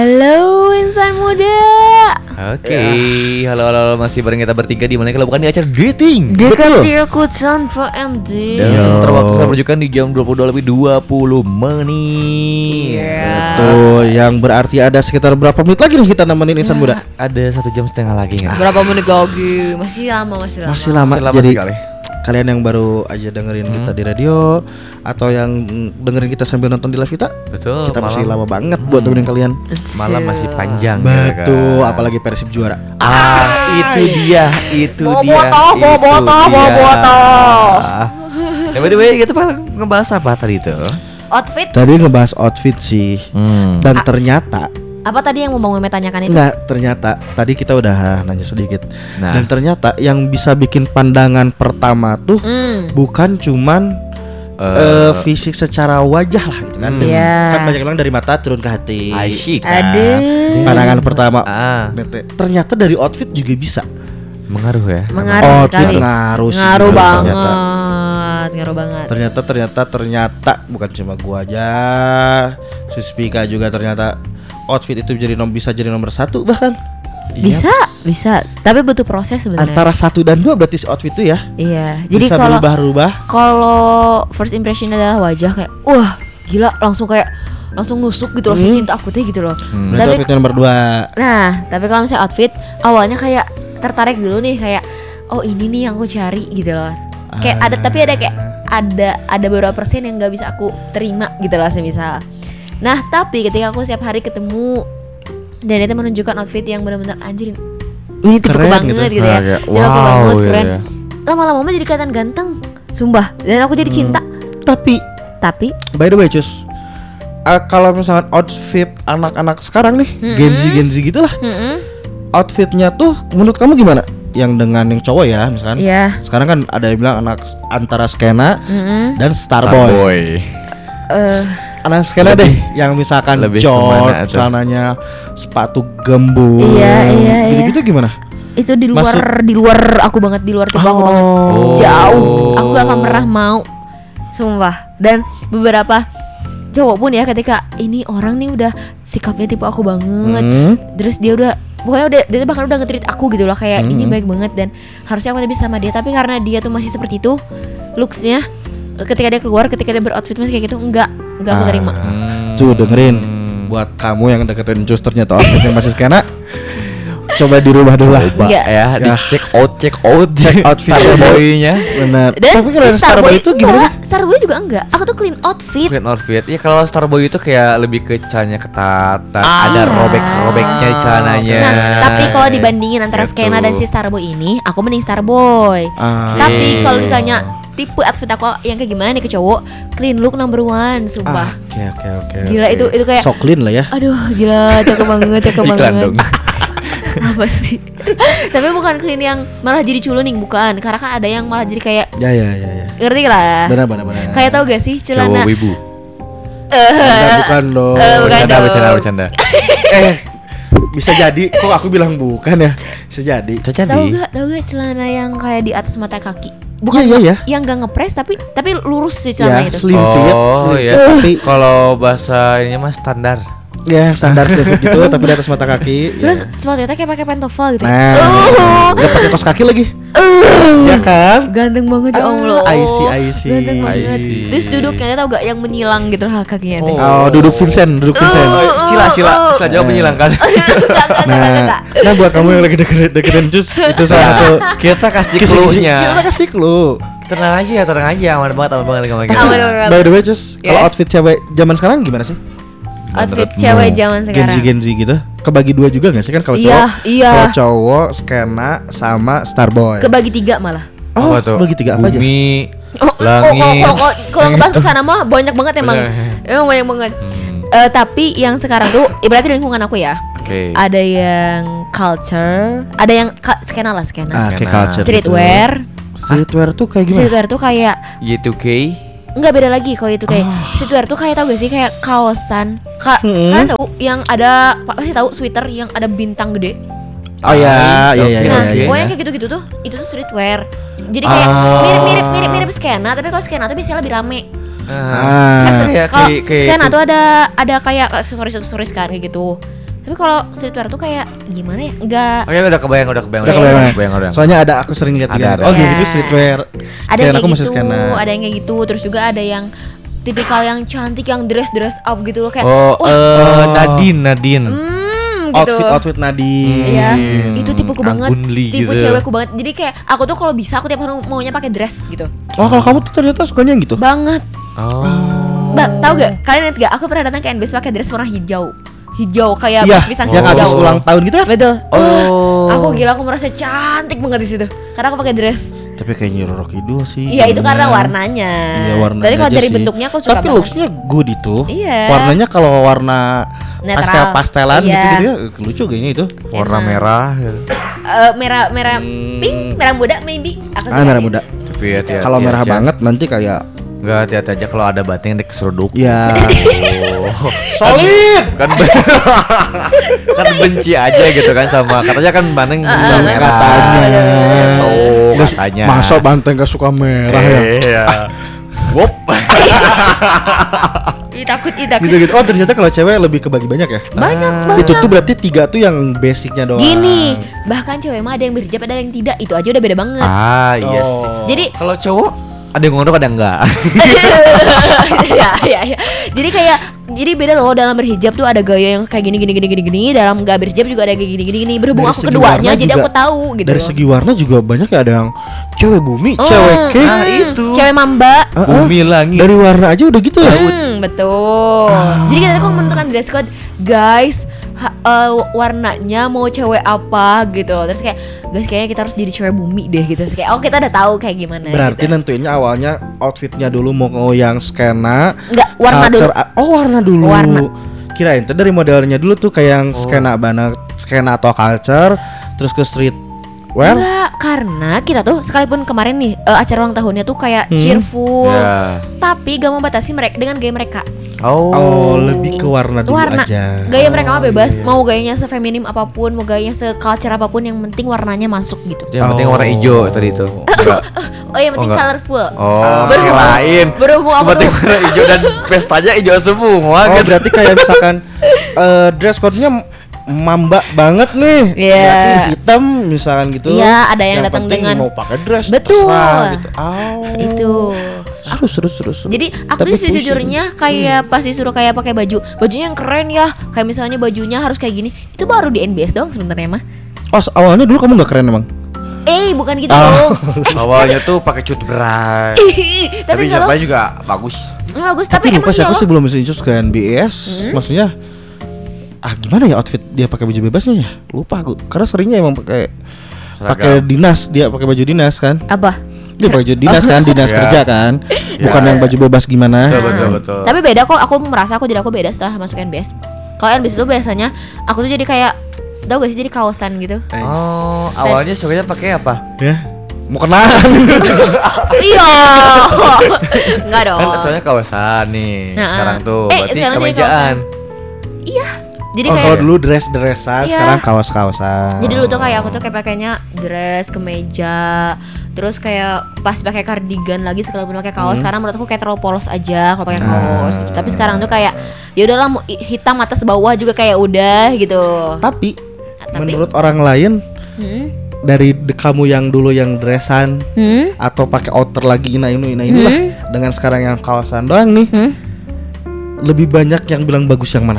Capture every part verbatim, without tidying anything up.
Halo insan muda. Oke, okay. halo, halo halo masih bareng kita bertiga di mana kalau bukan di acara dating. Dekat sirkuit tanpa M D. Dan sementara waktu saya menunjukkan di jam dua puluh dua lebih dua puluh menit. Iya. Betul, yang berarti ada sekitar berapa menit lagi nih kita nemenin insan muda? Ada satu jam setengah lagi nggak? Berapa menit lagi? Masih lama, masih lama. Masih lama. Masih lama Jadi sekali. kalian yang baru aja dengerin hmm. kita di radio atau yang dengerin kita sambil nonton di live kita, betul. kita malam. masih lama banget buat temenin kalian. Malam masih panjang. Betul, ya, kan? apalagi Persib juara. Ah, itu dia, itu Bawa dia. botol, bawa botol, bawa botol. Ya by the way, kita bakal ngebahas apa tadi itu? Outfit. Tadi ngebahas outfit sih. Hmm. Dan ternyata Apa tadi yang mau Bang Mehmet tanyakan itu? enggak, ternyata tadi kita udah nanya sedikit. Nah. Dan ternyata yang bisa bikin pandangan pertama tuh Hmm. bukan cuman uh, uh, fisik secara wajah lah gitu kan. Hmm. Dan Iya. kan banyak bilang dari mata turun ke hati. Asyik. Ada. Pandangan pertama. Ah. Ternyata dari outfit juga bisa. Mengaruh ya. Mengaruh Outfit sekali. ngaruh sih. Ngaruh gitu, banget. Ternyata. Ngaruh banget. Ternyata ternyata ternyata bukan cuma gua aja, Suspika juga ternyata outfit itu jadi nom bisa jadi nomor satu bahkan. Bisa, bisa. Tapi butuh proses sebenarnya. Antara satu dan dua berarti outfit itu ya. Iya. Jadi Bisa kalau berubah-ubah. kalau first impression adalah wajah kayak wah gila, langsung kayak langsung nusuk gitu loh, Hmm. si cinta aku teh gitu loh. Hmm. Berarti Tapi outfit nomor dua. nah, tapi kalau misalnya outfit awalnya kayak tertarik dulu nih kayak oh ini nih yang aku cari gitu loh. Kayak Ah. ada tapi ada kayak ada ada beberapa persen yang nggak bisa aku terima gitu loh semisal. Nah, tapi ketika aku setiap hari ketemu dan itu menunjukkan outfit yang benar-benar anjir ini tipe Keren banget gitu. gitu, ya. Ah, kayak, Dia aku wow, banget gitu keren. ya. Lama-lama mah jadi kelihatan ganteng. Sumpah. Dan aku jadi cinta. Tapi Tapi by the way cus, uh, kalau misalkan outfit anak-anak sekarang nih, Mm-mm. Gen Z Gen Z gitulah, mm-mm, outfitnya tuh menurut kamu gimana? Yang dengan yang cowok ya, misalkan. iya. Sekarang kan ada yang bilang anak antara skena Mm-mm. dan Starboy. Starboy. Eh, Anak skena Lebih- deh, yang misalkan lebih jod, kemana tuh? celananya sepatu gembul, Iya, iya, gitu-gitu gimana? itu di luar Masuk- di luar aku banget, di luar tipe aku banget. Oh. Jauh. Aku gak akan pernah mau. Sumpah. Dan beberapa cowok pun ya ketika ini orang nih udah sikapnya tipe aku banget. Hmm. Terus dia udah pokoknya udah dia bahkan udah nge-treat aku gitu loh kayak Hmm. ini baik banget dan harusnya aku lebih sama dia, tapi karena dia tuh masih seperti itu looksnya, ketika dia keluar, ketika dia beroutfit masih kayak gitu, enggak enggak aku Ah. terima. Hmm. Tuh dengerin, buat kamu yang deketin cus ternyata outfitnya masih skena, coba dirubah dulu lah. Coba Enggak. ya, di Ya. check out check out Check outfit Starboy-nya. Bener. Dan Tapi kalau si Starboy itu gimana sih? enggak, Starboy juga enggak. Aku tuh clean outfit. Clean outfit. Ya kalau Starboy itu kayak lebih ke celananya ketat, Ah. ada robek-robeknya di celananya. Nah, tapi kalau dibandingin antara Gitu. skena dan si Starboy ini, aku mending Starboy. Ah. Tapi kalau ditanya tipe outfit aku yang kayak gimana nih ke cowok, clean look number one, Ah, sumpah. Oke oke oke. Gila, oke. itu itu kayak so clean lah ya. aduh gila, cakep banget, cakep Iklan banget. dong. Apa sih? Tapi bukan clean yang malah jadi culuning, bukan. Karena kan ada yang malah jadi kayak Ya ya ya ya. ngerti lah. Benar benar benar. Kayak tau gak sih celana Cowok wibu. Anda bukan dong. Eh, bukan Bercanda, dong. bercanda, bercanda. eh bisa jadi kok aku bilang bukan ya. Bisa jadi. Bisa Tahu jadi. gak, tahu gak celana yang kayak di atas mata kaki? Bukan Iya, iya, iya. yang gak ngepres tapi tapi lurus sih celana Ya, itu. slim fit, Oh slim iya. fit, tapi Kalau bahasa ininya mah standar. ya standar slim fit gitu, tapi di atas mata kaki. Terus ya. sepatunya kayak pakai pantofel gitu. Nah, Oh. nggak pakai kos kaki lagi. Ya kan? Ganteng banget ya Allah. Ah, I see, I see. Ganteng I banget. see. Terus duduknya tau gak yang menyilang gitu lah kakinya tuh. Oh, duduk Vincent, duduk Vincent. Oh, sila, sila, sila jawab menyilangkan. Enggak, enggak, enggak, enggak, Nah, enggak. nah buat kamu yang lagi deketin deketin jus itu salah satu Nah, kita kasih kisi-kisi. clue-nya. Kita kasih clue. Tenang aja ya, tenang aja, aman banget, aman banget sama kita. Aman banget. By the way, Cus, Ya. kalau outfit cewek zaman sekarang gimana sih? Outfit Menurutmu? cewek zaman Gen Z sekarang. Gen Z gitu. Kebagi dua juga nggak sih kan kalau Iya, cowok? iya. Kalau cowok skena sama Starboy. Kebagi tiga malah. Oh, Apa tuh? bagi tiga apa aja? Bumi, Oh, langit. oh, oh, oh, oh, kalau ngebahas kesana mah banyak banget emang. Bener. Emang banyak banget. Hmm, Eh, tapi yang sekarang tuh ibaratnya di lingkungan aku ya. Oke. Ada yang culture, ada yang ka- skena lah skena. Ah, kayak Skena. culture. Streetwear. gitu. Streetwear tuh kayak gimana? Streetwear tuh kayak Y two K. enggak beda lagi kalau itu kayak streetwear tuh kayak tau gak sih kayak kaosan. Ka- Hmm. Kalian tahu yang ada pasti tahu sweater yang ada bintang gede. Oh ya, iya iya Oke, iya. Nah, iya. pokoknya kayak gitu-gitu tuh, itu tuh streetwear. Jadi kayak Ah. mirip-mirip mirip-mirip skena, tapi kalau skena tuh biasanya lebih rame. Ah. Ah. Kayak- Kalau kayak- kayak skena itu. tuh ada ada kayak aksesoris-aksesoris kan kayak gitu. Tapi kalau streetwear tuh kayak gimana ya? Enggak. Oh ya udah kebayang, udah kebayang, Udah kebayang, ya? kebayang, udah. Soalnya ada aku sering lihat Ada, gitu. ada. Oh Iya. gitu streetwear. Ada yang Kirain kayak aku masih gitu, skena. ada yang kayak gitu. Terus juga ada yang tipikal yang cantik, yang dress dress up gitu loh kayak. Oh, wah, eh, Nadine, Nadine. hmm, gitu. Outfit outfit Nadine. Iya, itu tipeku banget, Anggun Lee tipe gitu. cewekku banget. Jadi kayak aku tuh kalau bisa aku tiap hari maunya pakai dress gitu. Oh kalau kamu tuh ternyata sukanya yang gitu. Banget. Oh. Mbak, tahu gak? Kalian ingat gak? Aku pernah datang ke N B S pakai dress warna hijau. Hijau kayak Iya, bis pisang yang Oh. habis hijau. ulang tahun gitu ya. Betul. Oh. Aku gila, aku merasa cantik banget di situ. Karena aku pakai dress. Tapi kayaknya Roro Kidul sih. Iya, itu karena warnanya. warnanya. Iya warnanya Tapi kalau aja dari sih. bentuknya aku suka Tapi banget. looksnya good itu. Iya. Warnanya kalau warna Netral. pastel-pastelan Iya. gitu-gitu ya lucu kayaknya itu. Warna Enak. merah gitu. Eh, merah merah Hmm. pink, merah muda maybe. Aku Ah suka merah gitu. muda. Tapi hati-hati Kalau merah aja. banget nanti kayak Enggak, hati-hati aja kalau ada bating di keseruduk. ya Oh. solid. kan kan benci aja gitu kan sama katanya kan Banteng bisa Ah, merah. Katanya. Oh, Nggak su- katanya. Masa Banteng gak suka merah ya? Iya. Wop. Ih, takut, ih, takut. Gitu-gitu. Oh ternyata kalau cewek lebih kebagi banyak ya? Banyak banget. Itu tuh berarti tiga tuh yang basicnya doang. Gini, bahkan cewek mah ada yang berhijab, ada yang tidak. Itu aja udah beda banget. Ah, iya Oh. sih. Jadi Kalau cowok ada yang ngondok ada yang enggak. ya, ya, ya. Jadi kayak jadi beda loh, dalam berhijab tuh ada gaya yang kayak gini gini gini gini gini, dalam nggak berhijab juga ada kayak gini gini gini. Berhubung Dari aku segi keduanya warna jadi juga- aku tahu gitu. Dari loh. segi warna juga banyak ya, ada yang cewek bumi, Oh, cewek cake. Nah, hmm, itu. cewek mamba. Ah, ah. Bumi langit. Dari warna aja udah gitu ya. Hmm, betul. Jadi kita kalau menentukan dress code, guys, ha- eh, warnanya mau cewek apa gitu. Terus kayak, guys kayaknya kita harus jadi cewek bumi deh gitu. Terus kayak, oh kita udah tahu kayak gimana. Berarti gitu. nentuinnya awalnya outfitnya dulu mau mau yang skena. Enggak, warna dulu. culture, a- Oh warna dulu. Warna. Kirain tuh dari modelnya dulu tuh kayak yang skena banget, skena atau culture, terus ke street wear. Enggak, karena kita tuh sekalipun kemarin nih eh, acara ulang tahunnya tuh kayak Hmm. cheerful, Ya. tapi gak membatasi mereka dengan gaya mereka. Oh. Oh, lebih ke warna dulu Warna. aja. Gaya mereka mah Oh, bebas, iya. mau gayanya sefeminim apapun, mau gayanya se-culture apapun, yang penting warnanya masuk gitu. Yang penting warna hijau tadi itu. Enggak. Oh, yang penting Oh, enggak. colorful. Oh, Berhubung- yang lain. berhubung aku Penting tuh- warna hijau dan pestanya hijau semua Oh gitu. berarti kayak misalkan eh, dress code-nya mamba banget nih. Iya. Berarti hitam misalkan gitu. Iya, ada yang datang penting dengan- mau pakai dress Betul. terserah gitu. Oh. Itu. Seru seru seru seru. Jadi aku Tapi tuh sejujurnya kayak Hmm. pas disuruh kayak pakai baju, bajunya yang keren ya, kayak misalnya bajunya harus kayak gini, itu baru di N B S dong sebenarnya mah. Pas awalnya dulu kamu nggak keren emang. Eh, bukan gitu Oh. loh. Awalnya tuh pakai cut berat. tapi Tapi kalau siapa juga bagus. bagus, Tapi, tapi, lupa emang sih iya aku loh. sih belum bisa incus ke N B S. Hmm? Maksudnya ah gimana ya outfit dia pakai baju bebasnya ya? Lupa aku. Karena seringnya emang pakai pakai Seragam. dinas, dia pakai baju dinas kan. Apa? Dia pakai baju dinas kan, dinas Iya. kerja kan. Bukan yang baju bebas gimana. Betul betul betul. Tapi beda kok, aku merasa aku jadi aku beda setelah masuk N B S. Kalau N B S itu biasanya aku tuh jadi kayak, tau gak sih, jadi kaosan gitu. Oh, awalnya sukanya pakai apa? Ya. Mau kenalan. Iya. Enggak dong. Kan soalnya kawasan nih. Nah, sekarang tuh eh, berarti sekarang jadi kemejaan. Jadi Oh, kayak kalau dulu dress-dressan, Iya. sekarang kaos-kaosan. Jadi dulu tuh kayak aku tuh kayak pakainya dress, kemeja, terus kayak pas pakai cardigan lagi sekalipun pakai kaos. Hmm. Karena menurut aku kayak terlalu polos aja kalau pakai Ah. kaos gitu. Tapi sekarang tuh kayak ya udahlah, mau i- hitam atas bawah juga kayak udah gitu. Tapi, Tapi- menurut orang lain Hmm? dari de- kamu yang dulu yang dressan Hmm? atau pakai outer lagi ina ini ina inilah Hmm? dengan sekarang yang kawasan doang nih, Hmm? lebih banyak yang bilang bagus yang mana?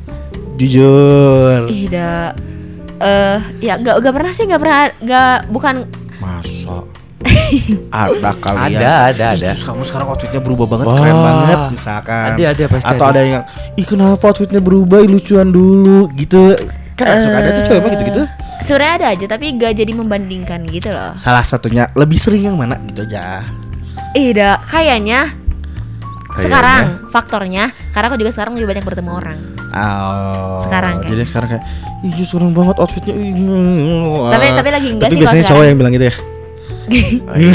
Jujur. Ih, dah. Eh, ya gak, gak pernah sih, gak pernah, gak, bukan. Masa ada kali Ada, ya? ada, Ih, ada. terus kamu sekarang outfitnya berubah banget, Wah. keren banget misalkan. Ada, ada, pasti Atau ada. ada yang, ih kenapa outfitnya berubah, ih, lucuan dulu gitu. Kan suka ada tuh cewek mah gitu-gitu. Sebenarnya ada aja, tapi gak jadi membandingkan gitu loh. Salah satunya lebih sering yang mana gitu aja. Ih, dah, kayaknya Kayaknya. sekarang faktornya karena aku juga sekarang lebih banyak bertemu orang. Oh, Sekarang kan? jadi sekarang kayak, ih just keren banget outfitnya. ih, mm, Tapi wah." tapi lagi enggak Tapi sih biasanya kalau cowok yang bilang gitu ya. Oh, iya.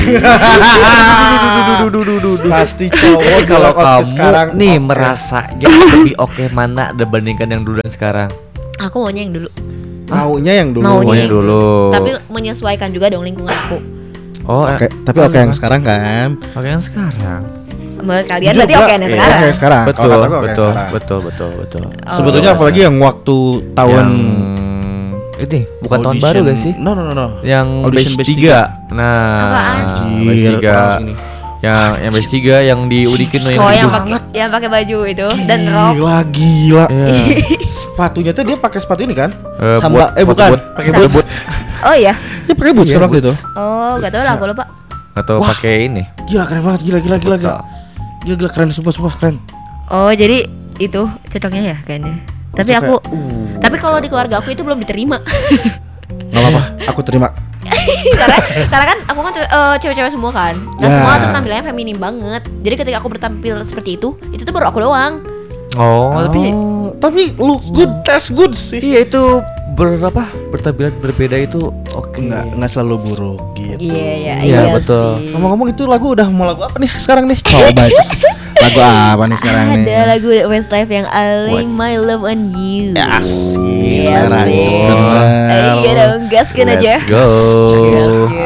Pasti cowok Kalau bilang outfit kamu sekarang nih oke. merasa yang lebih oke mana dibandingkan yang dulu dan sekarang? aku maunya yang dulu. maunya yang dulu. Maunya. Pokoknya dulu. Tapi menyesuaikan juga dong lingkungan aku. Oh, Oke, eh, tapi oh, oke yang gimana? sekarang kan. Oke yang sekarang. menurut kalian Jujur, berarti gua- oke nih iya, sekarang. oke sekarang. Betul, Kalau kata gua oke betul, sekarang. betul, betul, betul. Sebetulnya Oh. apalagi yang waktu tahun Yang ini bukan tahun audition- baru gak sih? No no no no. Yang Audition batch batch tiga. Nah, Apaan? batch Anjir, tiga. orang sini. Yang yang batch tiga yang diudikin loh Oh yang hidung. pakai yang pakai baju itu dan rok. Gila gila. Iya. Sepatunya tuh dia pakai sepatu ini kan? Eh, Samba boot, eh sepatu bukan, boot. pakai Sepatu boots. boot. Oh iya. Dia pakai boots Iya, kan waktu itu. Oh gak tau lah aku lupa. Atau Wah. pakai ini. Gila keren banget, gila gila gila gila. Futsal. Gila gila keren, sumpah sumpah keren. Oh jadi itu cocoknya ya kayaknya. Tapi Cocok aku kayak, uh, tapi kalau di keluarga aku itu belum diterima. Gak apa-apa, aku terima. karena karena kan aku kan eh, cewek-cewek semua kan. Nah, Ya. semua tuh penampilannya feminim banget. Jadi ketika aku bertampil seperti itu, itu tuh baru aku doang. Oh, tapi Oh, tapi look good, taste good sih. iya itu berapa bertampilan berbeda itu oke. Enggak enggak selalu buruk gitu. Iya iya Iya, iya betul. sih. Ngomong-ngomong itu lagu udah mau lagu apa nih sekarang nih? Coba cus. Lagu apa nih sekarang nih? Ada lagu Westlife yang I Lay My Love on You. Ya, asik, Iya selera sih. Cus bener. Eh, Iya dong, gaskan aja. Let's go. Gaskan.